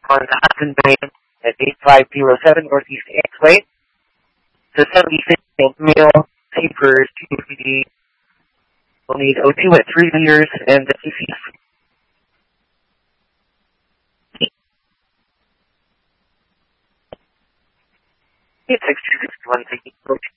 on Hudson Lane at 8507 Northeast Exway. The 76 male Seepers TPD will need O2 at 3 liters and the PC. It's 6261 taking O2.